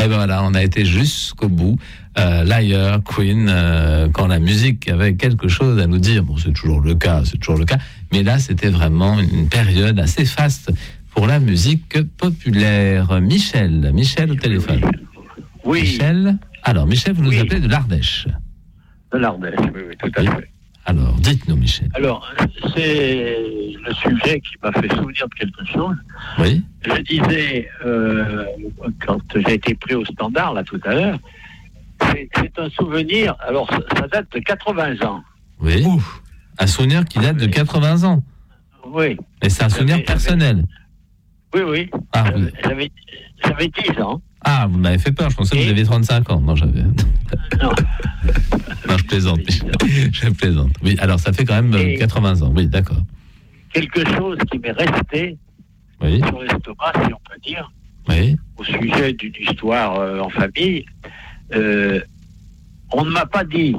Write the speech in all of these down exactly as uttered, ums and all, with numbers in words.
ben voilà, on a été jusqu'au bout. Euh, Liar, Queen, euh, quand la musique avait quelque chose à nous dire. Bon, c'est toujours le cas, c'est toujours le cas. Mais là, c'était vraiment une période assez faste pour la musique populaire. Michel, Michel au téléphone. Oui. Michel, alors Michel, vous nous Oui. appelez de l'Ardèche. De l'Ardèche, oui, oui, tout à Oui. fait. Alors, dites-nous, Michel. Alors, c'est le sujet qui m'a fait souvenir de quelque chose. Oui. Je disais, euh, quand j'ai été pris au standard, là, tout à l'heure, c'est, c'est un souvenir, alors ça, ça date de quatre-vingts ans. Oui. Ouf. Un souvenir qui date de quatre-vingts ans. Oui. Et c'est un souvenir J'avais- personnel. Oui, oui. Ah, oui. J'avais, j'avais dix ans. Ah, vous m'avez fait peur, je pensais que Et- vous aviez trente-cinq ans. Non, j'avais... Non. Non, je plaisante. Je plaisante. Oui, alors ça fait quand même euh, Et- quatre-vingts ans. Oui, d'accord. Quelque chose qui m'est resté Oui, sur l'estomac, si on peut dire, oui. au sujet d'une histoire euh, en famille. Euh, on ne m'a pas dit,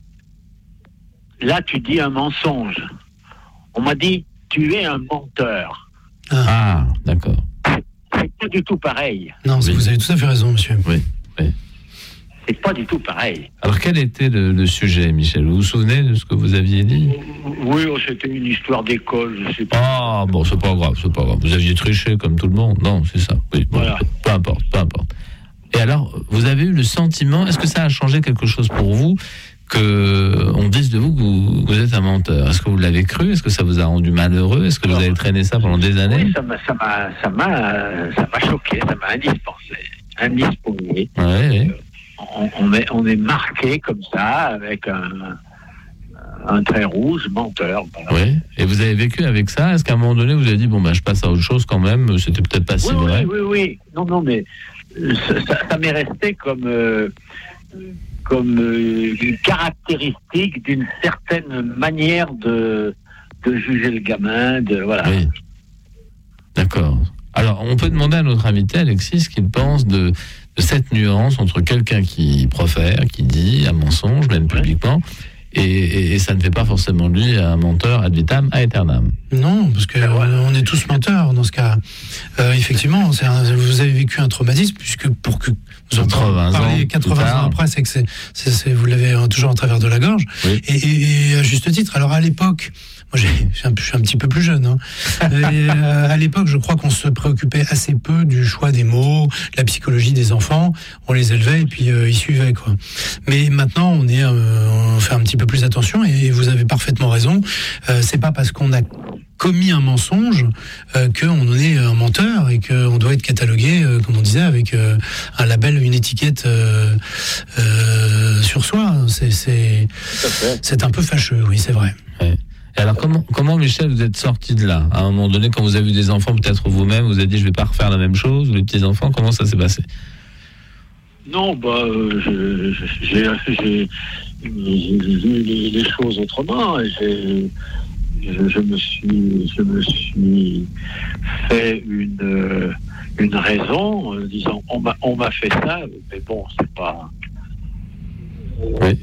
là tu dis un mensonge. On m'a dit, tu es un menteur. Ah, d'accord. C'est pas du tout pareil. Non, Oui. vous avez tout à fait raison, monsieur. Oui, oui. C'est pas du tout pareil. Alors, quel était le, le sujet, Michel? Vous vous souvenez de ce que vous aviez dit? Oui, oh, c'était une histoire d'école, je sais pas. Ah, bon, c'est pas grave, c'est pas grave. Vous aviez triché comme tout le monde? Non, c'est ça. Oui, bon, Voilà. peu importe, peu importe. Et alors, vous avez eu le sentiment, est-ce que ça a changé quelque chose pour vous, que on dise de vous que vous, vous êtes un menteur? Est-ce que vous l'avez cru? Est-ce que ça vous a rendu malheureux? Est-ce que vous avez traîné ça pendant des années? Oui, ça m'a, ça m'a, ça m'a, ça m'a choqué, ça m'a indispensé, indisposé. Ouais, ouais. On, on est, on est marqué comme ça, avec un, un trait rouge, menteur. Voilà. Oui. Et vous avez vécu avec ça? Est-ce qu'à un moment donné, vous avez dit, bon, bah, je passe à autre chose quand même, c'était peut-être pas si Oui, vrai? oui, oui, oui. Non, non, mais euh, ça, ça- ça m'est resté comme, euh, comme euh, une caractéristique d'une certaine manière de, de juger le gamin, de voilà. Oui. D'accord. Alors, on peut demander à notre invité, Alexis, ce qu'il pense de, de cette nuance entre quelqu'un qui profère, qui dit un mensonge, même publiquement, et, et, et ça ne fait pas forcément de lui un menteur ad vitam aeternam. Non, parce que euh, on est tous menteurs dans ce cas. Euh, effectivement, c'est un- vous avez vécu un traumatisme, puisque pour que vous en quatre-vingts ans parlez plus quatre-vingts tard. ans après, c'est que c'est, c'est, c'est- vous l'avez euh, toujours en travers de la gorge. Oui. Et, et- et à juste titre. Alors à l'époque, moi j'ai, je suis un, je suis un petit peu plus jeune. Hein. Et, euh, à l'époque, je crois qu'on se préoccupait assez peu du choix des mots, de la psychologie des enfants. On les élevait et puis euh, ils suivaient quoi. Mais maintenant, on est, euh, on fait un petit peu plus attention. Et vous avez parfaitement raison. Euh, c'est pas parce qu'on a commis un mensonge euh, qu'on est un menteur et qu'on doit être catalogué, euh, comme on disait, avec euh, un label, une étiquette euh, euh, sur soi. C'est, c'est, Tout à fait. c'est un peu fâcheux, oui, c'est vrai. Ouais. Et alors, comment, comment, Michel, vous êtes sorti de là? À un moment donné, quand vous avez eu des enfants, peut-être vous-même, vous avez dit, je vais pas refaire la même chose, ou les petits-enfants, comment ça s'est passé? Non, bah, euh, je- je- j'ai, j'ai, j'ai vu les, les choses autrement. Et j'ai, je, je me suis, je me suis fait une, euh, une raison, en disant, on m'a, on m'a fait ça, mais bon, c'est pas. Oui.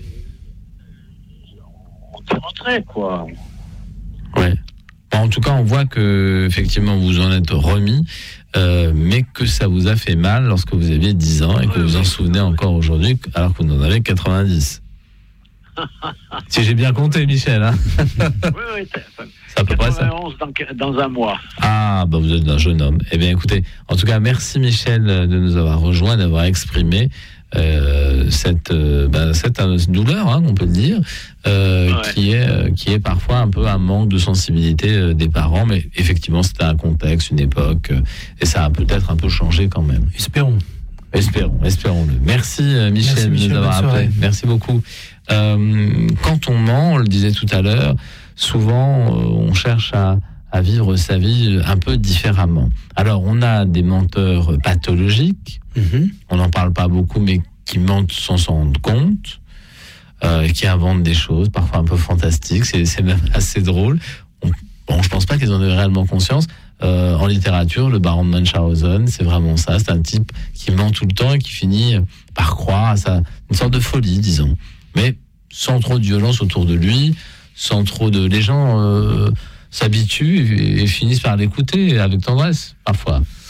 On t'est rentré, quoi. Ouais. Bon, en tout cas, on voit que effectivement vous en êtes remis, euh, mais que ça vous a fait mal lorsque vous aviez dix ans et que Oui, vous vous en oui. souvenez encore aujourd'hui, alors que vous en avez quatre-vingt-dix. Si j'ai bien compté, Michel, hein. Oui, oui, t'as- C'est à peu près ça. quatre-vingt-onze dans, dans un mois. Ah, bah vous êtes un jeune homme. Eh bien, écoutez, en tout cas, merci Michel de nous avoir rejoints, d'avoir exprimé euh, cette, euh, bah, cette euh, douleur, hein, on peut le dire, euh, Ouais. qui est euh, qui est parfois un peu un manque de sensibilité euh, des parents, mais effectivement, c'était un contexte, une époque, euh, et ça a peut-être un peu changé quand même. Espérons. Espérons, espérons-le. Merci euh, Michel, Merci, Michel, de nous avoir bonne appelé. soirée. Merci beaucoup. Euh, quand on ment, on le disait tout à l'heure, souvent euh, on cherche à, à vivre sa vie un peu différemment. Alors on a des menteurs pathologiques, Mhm. on n'en parle pas beaucoup, mais qui mentent sans s'en rendre compte, euh, qui inventent des choses, parfois un peu fantastiques, c'est, c'est même assez drôle. On, bon, je pense pas qu'ils en aient réellement conscience. Euh, en littérature, le baron de Munchausen, c'est vraiment ça. C'est un type qui ment tout le temps et qui finit par croire à sa, une sorte de folie, disons. Mais sans trop de violence autour de lui, sans trop de... Les gens euh, s'habituent et, et finissent par l'écouter avec tendresse, parfois.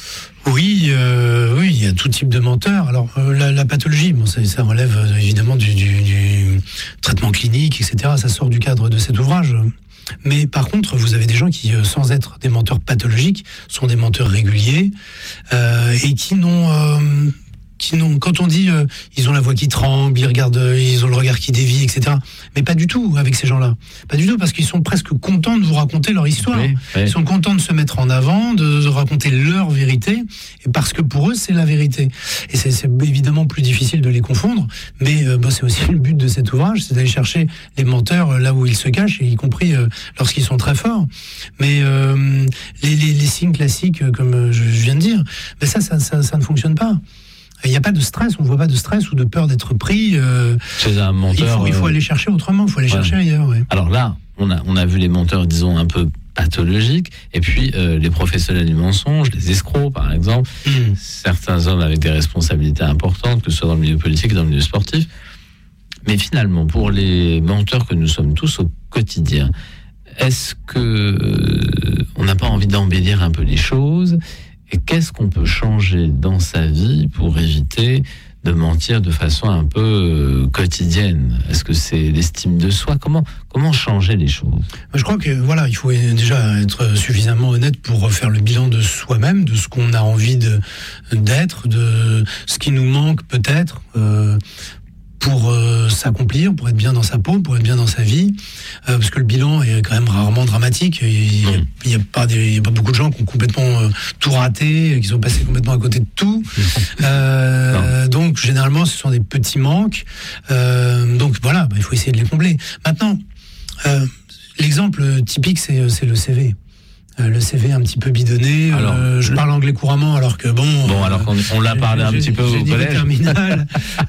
Oui, euh, oui, il y a tout type de menteurs. Alors euh, la, la pathologie, bon, ça, ça relève euh, évidemment du, du, du traitement clinique, et cetera. Ça sort du cadre de cet ouvrage. Mais par contre, vous avez des gens qui, euh, sans être des menteurs pathologiques, sont des menteurs réguliers euh, et qui n'ont euh, qui n'ont, quand on dit euh, ils ont la voix qui tremble, ils regardent, ils ont le regard qui dévie, et cetera. Mais pas du tout avec ces gens-là. Pas du tout, parce qu'ils sont presque contents de vous raconter leur histoire. Oui, oui. Ils sont contents de se mettre en avant, de, de raconter leur vérité, et parce que pour eux, c'est la vérité. Et c'est, c'est évidemment plus difficile de les confondre, mais euh, bah, c'est aussi le but de cet ouvrage, c'est d'aller chercher les menteurs là où ils se cachent, et y compris euh, lorsqu'ils sont très forts. Mais euh, les, les, les signes classiques, comme je viens de dire, ben ça, ça, ça, ça ne fonctionne pas. Il n'y a pas de stress, on ne voit pas de stress ou de peur d'être pris. Euh, Chez un menteur, il faut, il faut euh... aller chercher autrement, il faut aller ouais. chercher ailleurs. Ouais. Alors là, on a, on a vu les menteurs, disons, un peu pathologiques, et puis euh, les professionnels du mensonge, les escrocs, par exemple, mmh. certains hommes avec des responsabilités importantes, que ce soit dans le milieu politique et dans le milieu sportif. Mais finalement, pour les menteurs que nous sommes tous au quotidien, est-ce que euh, on n'a pas envie d'embellir un peu les choses ? Et qu'est-ce qu'on peut changer dans sa vie pour éviter de mentir de façon un peu euh, quotidienne ? Est-ce que c'est l'estime de soi ? Comment, comment changer les choses ? Je crois que voilà, il faut déjà être suffisamment honnête pour faire le bilan de soi-même, de ce qu'on a envie de, d'être, de ce qui nous manque peut-être. Euh, pour euh, s'accomplir, pour être bien dans sa peau, pour être bien dans sa vie, euh, parce que le bilan est quand même rarement dramatique. Il n'y a, il y a, pas des, il y a pas beaucoup de gens qui ont complètement euh, tout raté, qui sont passés complètement à côté de tout. Euh, donc généralement, ce sont des petits manques. Euh, donc voilà, bah, il faut essayer de les combler. Maintenant, euh, l'exemple typique, c'est, c'est le C V. Euh, le C V un petit peu bidonné. Alors, euh, je parle anglais couramment, alors que bon. Bon, alors qu'on on l'a parlé un petit peu au collège. Terminal.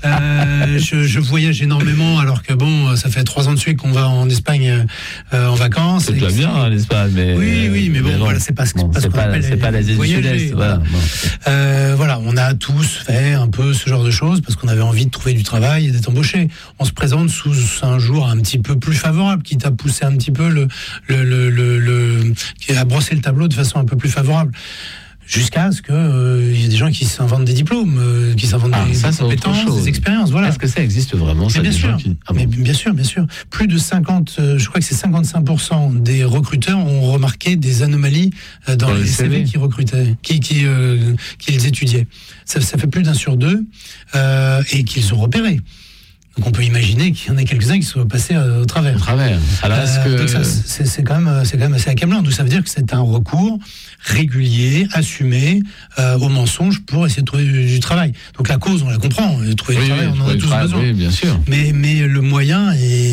euh, je, je voyage énormément, alors que bon, ça fait trois ans de suite qu'on va en Espagne euh, en vacances. C'est pas bien hein, l'Espagne, mais. Oui, oui, mais bon, mais bon voilà, c'est pas ce bon, c'est qu'on pas, appelle. C'est pas l'Asie du Sud-Est. Voilà. Bon. Euh, voilà, on a tous fait un peu ce genre de choses parce qu'on avait envie de trouver du travail et d'être embauché. On se présente sous un jour un petit peu plus favorable, qui t'a poussé un petit peu le, le, le, le, le qui a brosser le tableau de façon un peu plus favorable, jusqu'à ce qu'il euh, y ait des gens qui s'inventent des diplômes, euh, qui s'inventent ah, des, ça, des compétences, des expériences. Voilà. Est-ce que ça existe vraiment ça, bien des sûr, gens qui... ah bon. mais bien sûr, bien sûr. Plus de cinquante, euh, je crois que c'est cinquante-cinq pour cent des recruteurs ont remarqué des anomalies euh, dans, dans les C V qu'ils recrutaient, qui, qui, euh, qu'ils étudiaient. Ça, ça fait plus d'un sur deux euh, et qu'ils ont repéré. Donc on peut imaginer qu'il y en a quelques-uns qui sont passés euh, au travers. Au travers. Alors est-ce euh, que... donc ça, c'est, c'est, quand même, c'est quand même assez accablant. Donc ça veut dire que c'est un recours régulier, assumé euh, au mensonge pour essayer de trouver du, du travail. Donc la cause, on la comprend. Trouver oui, du travail, oui, on en a tous travail, besoin. Oui, bien sûr. Mais, mais le moyen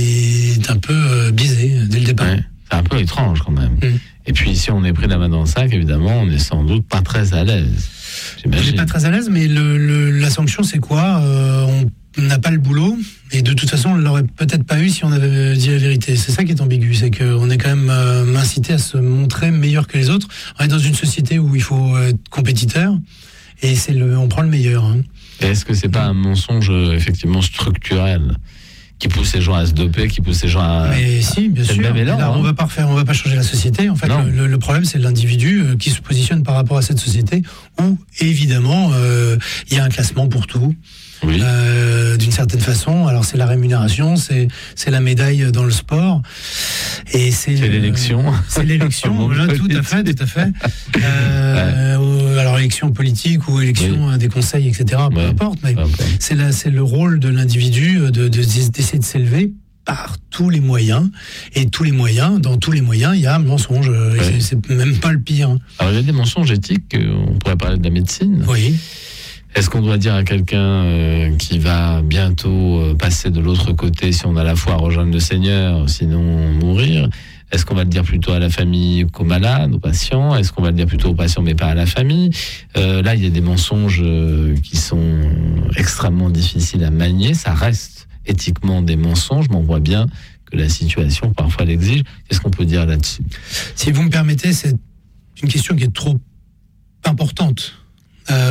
est un peu euh, biaisé dès le départ. Ouais, c'est un peu étrange quand même. Mmh. Et puis si on est pris la main dans le sac, évidemment, on n'est sans doute pas très à l'aise. J'imagine. On n'est pas très à l'aise, mais le, le, la sanction, c'est quoi euh, on On n'a pas le boulot, et de toute façon, on ne l'aurait peut-être pas eu si on avait dit la vérité. C'est ça qui est ambigu, c'est qu'on est quand même euh, incité à se montrer meilleur que les autres. On est dans une société où il faut être compétiteur, et c'est le, on prend le meilleur. Hein. Et est-ce que c'est pas un mensonge effectivement structurel qui pousse les gens à se doper, qui pousse les gens à... Mais si, bien c'est sûr. Même élan, là, hein. On va pas refaire, on va pas changer la société. En fait, le, le problème, c'est l'individu euh, qui se positionne par rapport à cette société, où évidemment, euh, il y a un classement pour tout. Oui. Euh, d'une certaine façon, alors c'est la rémunération, c'est c'est la médaille dans le sport, et c'est, c'est l'élection. Euh, c'est l'élection, voilà, tout à fait, tout à fait. Euh, ouais. Alors élection politique ou élection oui. des conseils, et cetera. Peu ouais. importe, mais okay. c'est là, c'est le rôle de l'individu de, de d'essayer de s'élever par tous les moyens, et tous les moyens, dans tous les moyens, il y a un mensonge. Ouais. C'est, c'est même pas le pire. Alors il y a des mensonges éthiques. On pourrait parler de la médecine. Oui. Est-ce qu'on doit dire à quelqu'un euh, qui va bientôt euh, passer de l'autre côté, si on a la foi, rejoindre le Seigneur, sinon mourir ? Est-ce qu'on va le dire plutôt à la famille qu'aux malades, aux patients ? Est-ce qu'on va le dire plutôt aux patients mais pas à la famille ? euh, Là, il y a des mensonges euh, qui sont extrêmement difficiles à manier. Ça reste éthiquement des mensonges, mais on voit bien que la situation parfois l'exige. Qu'est-ce qu'on peut dire là-dessus ? Si vous me permettez, c'est une question qui est trop importante. Euh,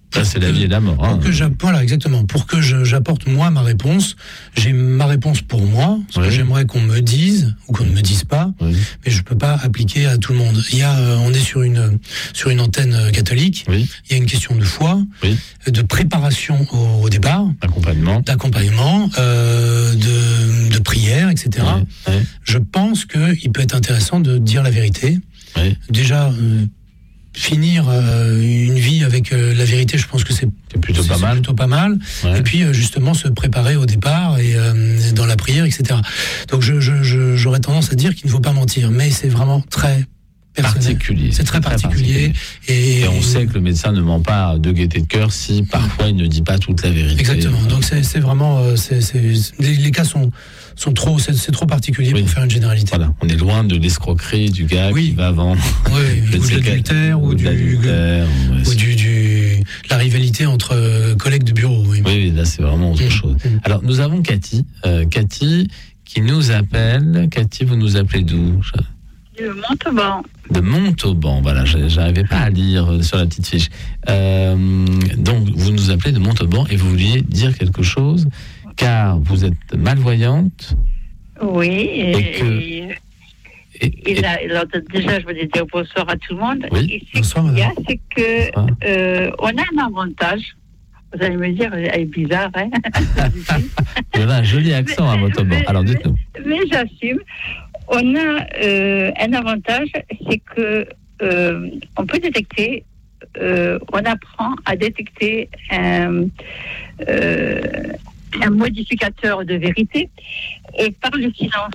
Ça, c'est la vie et la mort. Hein. Pour que j'a- voilà, exactement. Pour que je, j'apporte moi ma réponse, j'ai ma réponse pour moi, ce Oui. que j'aimerais qu'on me dise ou qu'on ne me dise pas, Oui. mais je peux pas appliquer à tout le monde. Il y a, euh, on est sur une sur une antenne euh, catholique. Oui. Il y a une question de foi, Oui. de préparation au, au départ, Accompagnement. d'accompagnement, euh, de, de prière, et cetera. Oui. Oui. Je pense que il peut être intéressant de dire la vérité. Oui. Déjà. Euh, Finir euh, une vie avec euh, la vérité, je pense que c'est, C'est plutôt c'est, pas c'est mal. plutôt pas mal. Ouais. Et puis euh, justement se préparer au départ et euh, dans la prière, et cetera. Donc je, je, je, j'aurais tendance à dire qu'il ne faut pas mentir, mais c'est vraiment très personnel. Particulier. C'est très particulier. Et, Et on sait que le médecin ne ment pas de gaieté de cœur si parfois il ne dit pas toute la vérité. Exactement. Donc c'est, c'est vraiment, euh, c'est, c'est, les, les cas sont, sont trop, c'est, c'est trop particulier Oui. pour faire une généralité. Voilà, on est loin de l'escroquerie du gars Oui. qui va vendre. Oui, je ne ou de sais quel- l'adultère, ou de du, l'adultère, ouais, ou c'est- du, du, la rivalité entre euh, collègues de bureau. Oui. Oui, oui, là c'est vraiment autre Mmh. chose. Mmh. Alors nous avons Cathy, euh, Cathy qui nous appelle. Cathy, vous nous appelez d'où? De Montauban. De Montauban, voilà, je- j'arrivais pas à lire euh, sur la petite fiche. Euh, donc vous nous appelez de Montauban et vous vouliez dire quelque chose car vous êtes malvoyante. Oui. Et, Et que- et- Et, et et- là, alors, déjà, je voulais dire bonsoir à tout le monde. Oui. Et ce Bonsoir, qu'il y a, madame. c'est que Bonsoir. euh, on a un avantage. Vous allez me dire, elle est bizarre, hein. vous avez un joli accent à Montauban. Mais- Alors dites-nous. Mais j'assume. On a euh, un avantage, c'est que euh, on peut détecter, euh, on apprend à détecter un, euh, un modificateur de vérité euh, par le silence.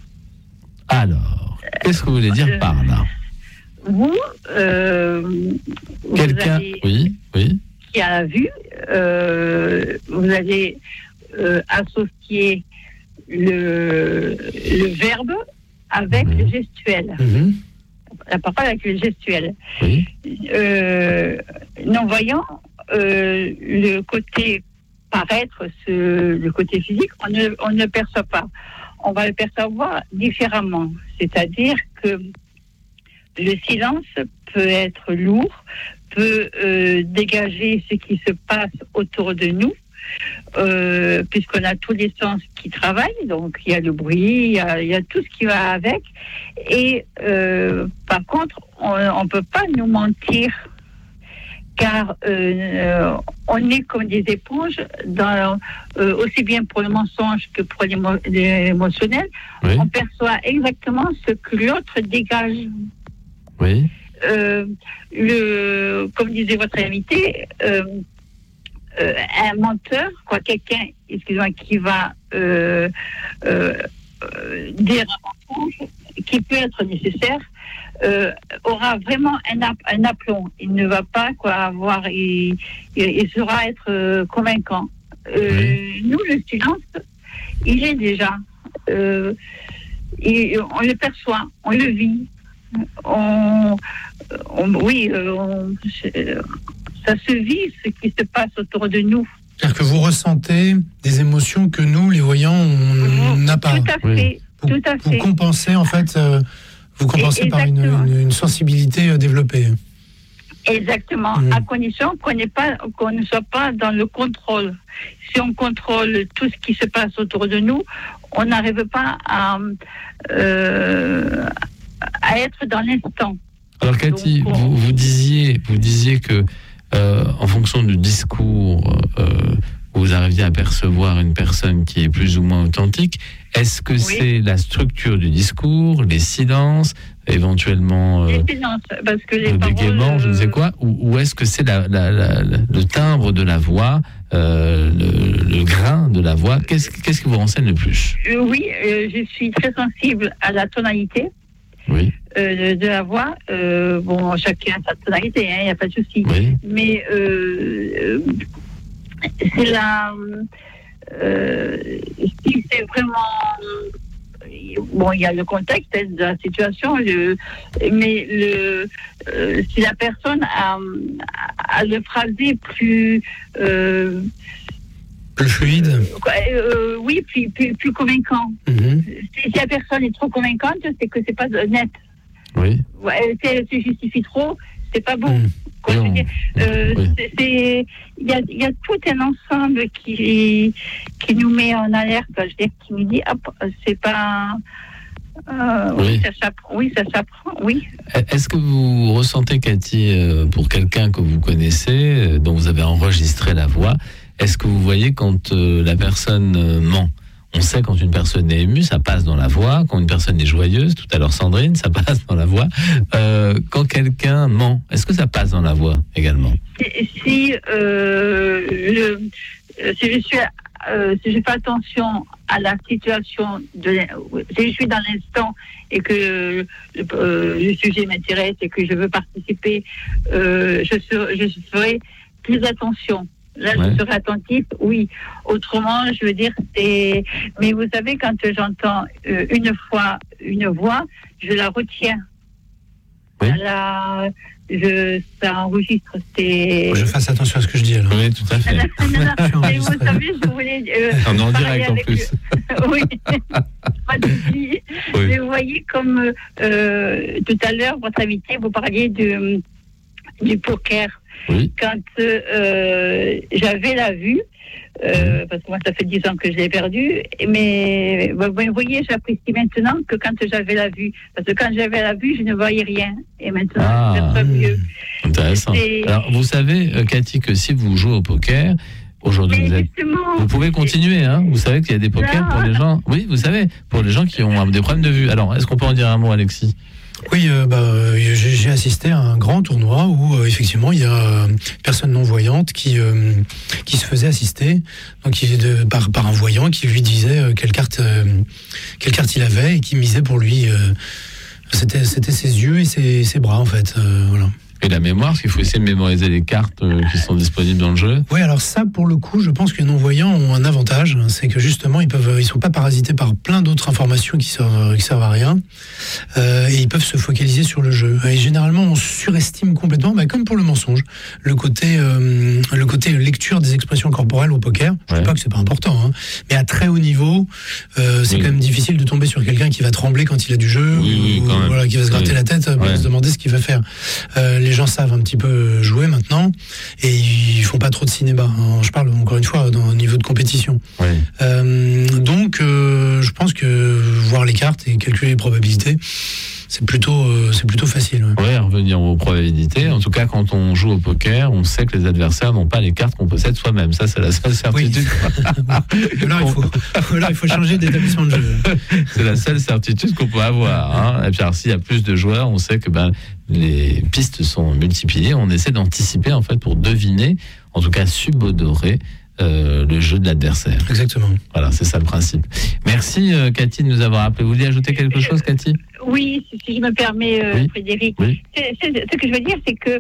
Alors, qu'est-ce que vous voulez dire Euh, par là? Vous, euh, vous Quelqu'un, avez, oui, oui, qui a vu, euh, vous allez euh, associer le, le verbe avec Mhm. le gestuel. Mhm. La parole avec le gestuel. oui, Euh, non-voyant, euh, le côté paraître, ce, le côté physique, on ne, on ne perçoit pas. On va le percevoir différemment. C'est-à-dire que le silence peut être lourd, peut euh, dégager ce qui se passe autour de nous, euh, puisqu'on a tous les sens qui travaillent, donc il y a le bruit, il y a, il y a tout ce qui va avec. Et euh, par contre, on ne peut pas nous mentir, car euh, on est comme des éponges, dans, euh, aussi bien pour le mensonge que pour l'émo- l'émotionnel. oui, On perçoit exactement ce que l'autre dégage. oui, Euh, le, comme disait votre invité, euh, euh, un menteur, quoi, quelqu'un, excusez-moi, qui va euh, euh, euh, dire un mensonge, qui peut être nécessaire, euh, aura vraiment un, ap- un aplomb. Il ne va pas quoi avoir, il, il, il saura être euh, convaincant. Euh, Oui. Nous, le silence, il est déjà. Euh, et on le perçoit, on le vit. On, on- oui, euh, on- c'est- ça se vit ce qui se passe autour de nous. C'est-à-dire que vous ressentez des émotions que nous, les voyants, on n'a pas. Tout à Oui. fait, Vous, tout à vous fait. compensez en fait, euh, vous compensez Et- par une, exactement. une- une sensibilité euh, développée. Exactement, Mhm. à condition qu'on n'est pas, qu'on ne soit pas dans le contrôle. Si on contrôle tout ce qui se passe autour de nous, on n'arrive pas à, euh, à être dans l'instant. Alors Cathy, Donc, on- vous, vous disiez, vous disiez que euh, en fonction du discours, euh, vous arriviez à percevoir une personne qui est plus ou moins authentique. Est-ce que Oui. c'est la structure du discours, les silences, éventuellement euh, Les silences, parce que les le paroles, bégaiement, je ne sais euh, quoi, ou, ou est-ce que c'est la, la- la- la- le timbre de la voix, euh, le, le grain de la voix? Qu'est-ce, qu'est-ce qui vous renseigne le plus? euh, oui, euh, je suis très sensible à la tonalité. Oui, Euh, de, de la voix, euh, bon, chacun a sa tonalité, il n'y a pas de souci. oui, Mais euh, euh, c'est la. Euh, si c'est vraiment. Bon, il y a le contexte de la situation, le, mais le, euh, si la personne a, a le phrasé plus. Euh, Plus fluide. quoi, euh, oui, plus, plus, plus convaincant. Mhm. Si, si la personne est trop convaincante, c'est que c'est pas net. oui, Ouais, si elle se justifie trop, c'est pas bon. Mhm. Quoi, Oui, je veux on- dire, euh, oui. c'est- c'est- il y a, il y a tout un ensemble qui, qui nous met en alerte. Je veux dire, qui nous dit, hop, c'est pas. Euh, oui. Oui. ça s'apprend. Oui, ça s'apprend. Oui. Est-ce que vous ressentez, Cathy, euh, pour quelqu'un que vous connaissez, euh, dont vous avez enregistré la voix, est-ce que vous voyez quand euh, la personne euh, ment? On sait quand une personne est émue, ça passe dans la voix. Quand une personne est joyeuse, tout à l'heure Sandrine, ça passe dans la voix. Euh, quand quelqu'un ment, est-ce que ça passe dans la voix également? Si, si, euh, je, si je suis, euh, si je fais attention à la situation de, si je suis dans l'instant et que euh, le sujet m'intéresse et que je veux participer, euh, je, serai, je ferai plus attention. Là, Ouais. je serai attentif, oui. Autrement, je veux dire, c'est. Mais vous savez, quand j'entends euh, une fois une voix, je la retiens. Oui. La... Je... Ça enregistre. C'est. Faut que je fasse attention à ce que je dis alors. Oui, tout à fait. Non, non, non, Je suis mais vous enregistré. savez, je voulais. Euh, On est en parler direct en avec plus. le- oui. Pas de souci. Oui. Mais vous voyez, comme euh, tout à l'heure, votre invité, vous parliez de, du poker. Oui. Quand euh, j'avais la vue, euh, parce que moi ça fait dix ans que je l'ai perdu, mais vous vous voyez, j'apprécie maintenant que quand j'avais la vue, parce que quand j'avais la vue, je ne voyais rien, et maintenant Ah. je vois mieux. Intéressant. Et- Alors, vous savez, euh, Cathy, que si vous jouez au poker, aujourd'hui, Mais vous êtes justement, Vous pouvez continuer, hein. Vous savez qu'il y a des pokers Non. pour les gens. Oui, vous savez, pour les gens qui ont euh, des problèmes de vue. Alors, est-ce qu'on peut en dire un mot, Alexis? Oui, euh, bah, euh, j'ai j'ai assisté à un grand tournoi où euh, effectivement il y a euh, une personne non voyante qui euh, qui se faisait assister, donc il, de, par par un voyant qui lui disait euh, quelle carte euh, quelle carte il avait et qui misait pour lui. Euh, c'était c'était ses yeux et ses, ses bras en fait. Euh, voilà. Et la mémoire, parce qu'il faut essayer de mémoriser les cartes euh, qui sont disponibles dans le jeu. Oui, alors ça, pour le coup, je pense que les non-voyants ont un avantage, hein, c'est que justement, ils peuvent, ils sont pas parasités par plein d'autres informations qui servent, qui servent à rien, euh, et ils peuvent se focaliser sur le jeu. Et généralement, on surestime complètement, bah, comme pour le mensonge, le côté, euh, le côté lecture des expressions corporelles au poker. Je ne Ouais. dis pas que c'est pas important, hein, mais à très haut niveau, euh, c'est Oui. quand même difficile de tomber sur quelqu'un qui va trembler quand il a du jeu, Oui, oui, ou quand même. voilà, qui va se gratter Oui. la tête pour Ouais. se demander ce qu'il va faire. Euh, les gens savent un petit peu jouer maintenant et ils font pas trop de cinéma. Je parle encore une fois dans, au niveau de compétition. Oui. Euh, donc, euh, je pense que voir les cartes et calculer les probabilités, c'est plutôt, euh, c'est plutôt facile. Ouais. Ouais, revenir aux probabilités. En tout cas, quand on joue au poker, on sait que les adversaires n'ont pas les cartes qu'on possède soi-même. Ça, c'est la seule certitude. Ou alors, il faut, ou alors, il faut changer d'établissement de jeu. C'est la seule certitude qu'on peut avoir. Hein. Et puis, alors, s'il y a plus de joueurs, on sait que ben, les pistes sont multipliées. On essaie d'anticiper, en fait, pour deviner, en tout cas subodorer, euh, le jeu de l'adversaire. Exactement. Voilà, c'est ça le principe. Merci, euh, Cathy, de nous avoir appelé. Vous vouliez ajouter quelque chose, Cathy? oui, si, si je me permets, euh, Oui. Frédéric, Oui. c'est- c'est- ce que je veux dire, c'est que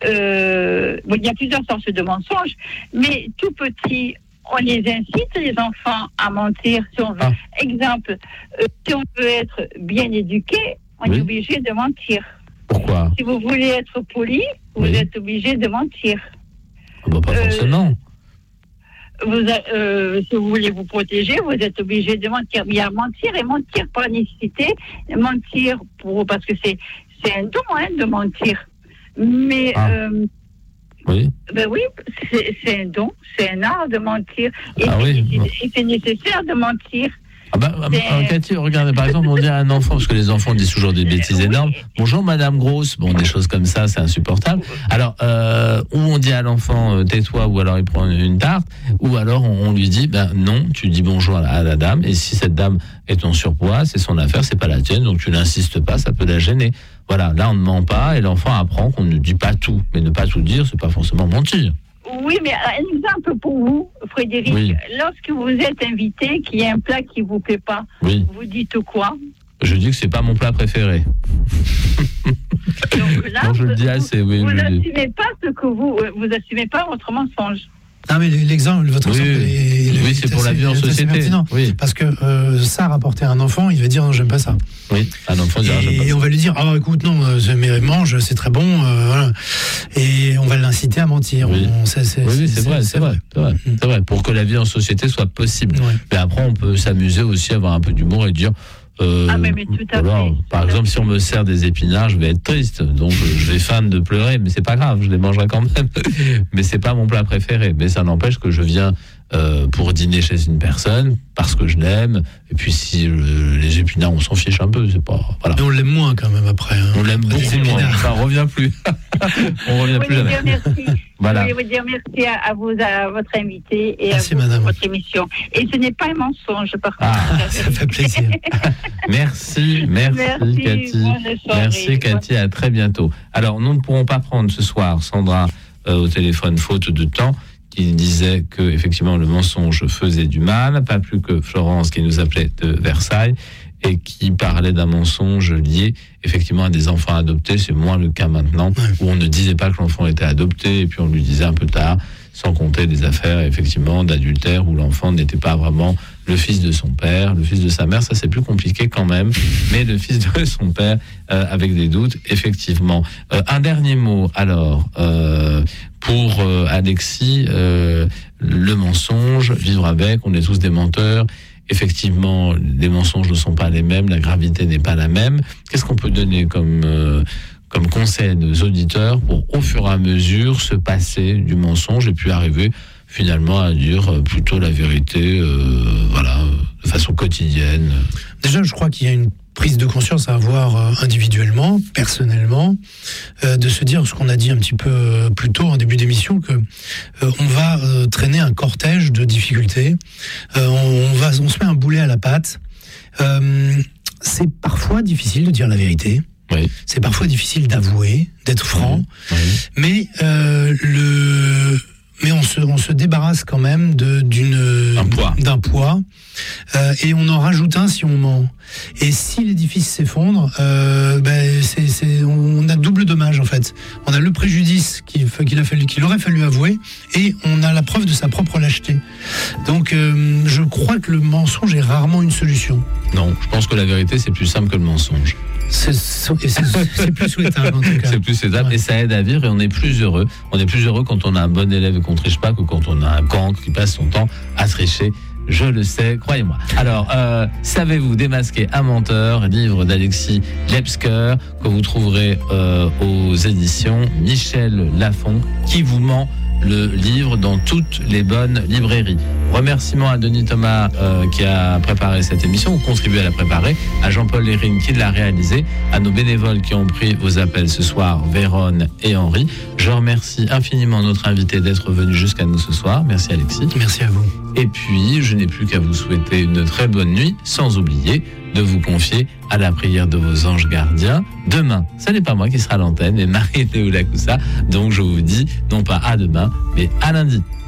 euh, bon, il y a plusieurs sortes de mensonges, mais tout petit, on les incite, les enfants, à mentir. Si on veut, Ah. exemple, euh, si on veut être bien éduqué, on Oui. est obligé de mentir. Pourquoi? Si vous voulez être poli, vous Oui. êtes obligé de mentir. Ah bah, pas Euh, forcément. Vous, a- euh, si vous voulez vous protéger, vous êtes obligé de mentir. Mais il y a mentir et mentir par nécessité, mentir pour parce que c'est c'est un don hein, de mentir. Mais Ah. euh, Oui. ben oui, c'est c'est un don, c'est un art de mentir. Et Ah c'est oui. nécess- et c'est nécessaire de mentir. Ah bah, ah bah, C'est- Cathy, regardez, par exemple, on dit à un enfant, parce que les enfants disent toujours des bêtises Oui. énormes, bonjour Madame Grosse, bon, des choses comme ça, c'est insupportable. Alors, euh, ou on dit à l'enfant, euh, tais-toi, ou alors il prend une tarte, ou alors on, on lui dit, ben non, tu dis bonjour à la, à la dame, et si cette dame est en surpoids, c'est son affaire, c'est pas la tienne, donc tu n'insistes pas, ça peut la gêner. Voilà, là on ne ment pas, et l'enfant apprend qu'on ne dit pas tout, mais ne pas tout dire, c'est pas forcément mentir. Oui, mais un exemple pour vous, Frédéric. Oui. Lorsque vous êtes invité, qu'il y a un plat qui vous plaît pas, Oui, vous dites quoi? je dis que c'est pas mon plat préféré. Donc là, Non, je le vous- dis assez, oui, Vous je le dis. n'assumez pas ce que vous, euh, vous assumez pas votre mensonge. Non, mais l'exemple, votre Oui, exemple est, oui, c'est est pour la assez- vie en est assez société. pertinent. Oui, Parce que euh, ça, rapporter à un enfant, il va dire non, j'aime pas ça. oui. Un enfant dira j'aime pas Et ça. on va lui dire, ah écoute, non, euh, mais mange, c'est très bon. euh, voilà. Et on va l'inciter à mentir. Oui. On- c'est, c'est, Oui, oui, c'est vrai, c'est vrai, c'est vrai, c'est vrai. Pour que la vie en société soit possible. Ouais. Mais après, on peut s'amuser aussi, avoir un peu d'humour et dire, Euh, Ah, mais, mais tout à voilà. fait. Par exemple, si on me sert des épinards, je vais être triste. Donc, je vais feindre de pleurer, mais c'est pas grave, je les mangerai quand même. Mais c'est pas mon plat préféré. Mais ça n'empêche que je viens euh, pour dîner chez une personne parce que je l'aime. Et puis, si euh, les épinards, on s'en fiche un peu, c'est pas. Voilà. Mais on l'aime moins quand même après. Hein. On l'aime Les beaucoup épinards. moins. Ça revient plus. On revient Je plus voulais jamais. dire merci. Voilà. Je voulais vous dire merci à, à vous, à votre invité et Merci, à vous madame. pour votre émission. Et ce n'est pas un mensonge, par contre. Ah, Ça fait plaisir. Merci, merci, Merci, Cathy. bonne soirée. Merci Cathy, à très bientôt. Alors, nous ne pourrons pas prendre ce soir Sandra euh, au téléphone faute de temps, qui disait que effectivement le mensonge faisait du mal, pas plus que Florence qui nous appelait de Versailles et qui parlait d'un mensonge lié effectivement à des enfants adoptés. C'est moins le cas maintenant, Ouais. où on ne disait pas que l'enfant était adopté et puis on lui disait un peu tard, sans compter des affaires effectivement d'adultère où l'enfant n'était pas vraiment le fils de son père, le fils de sa mère. Ça, c'est plus compliqué quand même, mais le fils de son père, euh, avec des doutes, effectivement. Euh, un dernier mot, alors, euh, pour euh, Alexis, euh, le mensonge, vivre avec, on est tous des menteurs. Effectivement, les mensonges ne sont pas les mêmes, la gravité n'est pas la même. Qu'est-ce qu'on peut donner comme... Euh, comme conseil à nos auditeurs pour, au fur et à mesure, se passer du mensonge et puis arriver finalement à dire plutôt la vérité, euh, voilà, de façon quotidienne. Déjà, je crois qu'il y a une prise de conscience à avoir euh, individuellement, personnellement, euh, de se dire ce qu'on a dit un petit peu euh, plus tôt en début d'émission, que euh, on va euh, traîner un cortège de difficultés, euh, on, on va, on se met un boulet à la patte. Euh, c'est parfois difficile de dire la vérité. Oui. C'est parfois difficile d'avouer, d'être franc, Oui. mais euh, le mais on se on se débarrasse quand même de d'une Un poids. d'un poids euh, et on en rajoute un si on ment. Et si l'édifice s'effondre, euh, ben c'est c'est on a double dommage en fait. On a le préjudice qu'il qu'il a fallu qu'il aurait fallu avouer et on a la preuve de sa propre lâcheté. Donc euh, je crois que le mensonge est rarement une solution. Non, je pense que la vérité, c'est plus simple que le mensonge. C'est c'est- c'est plus souhaitable en tout cas. C'est plus souhaitable Ouais. et ça aide à vivre et on est plus heureux. On est plus heureux quand on a un bon élève et qu'on triche pas que quand on a un cancre qui passe son temps à tricher. Je le sais, croyez-moi. Alors, euh, savez-vous démasquer un menteur, livre d'Alexis Lepsker, que vous trouverez euh, aux éditions Michel Lafon, qui vous ment, le livre dans toutes les bonnes librairies. Remerciements à Denis Thomas euh, qui a préparé cette émission, ou contribué à la préparer, à Jean-Paul Lérine qui l'a réalisé, à nos bénévoles qui ont pris vos appels ce soir, Véronne et Henri. Je remercie infiniment notre invité d'être venu jusqu'à nous ce soir. Merci Alexis. Merci à vous. Et puis, je n'ai plus qu'à vous souhaiter une très bonne nuit, sans oublier de vous confier à la prière de vos anges gardiens. Demain, ce n'est pas moi qui sera à l'antenne, mais Marie-Théoula Coussa. Donc, je vous dis, non pas à demain, mais à lundi.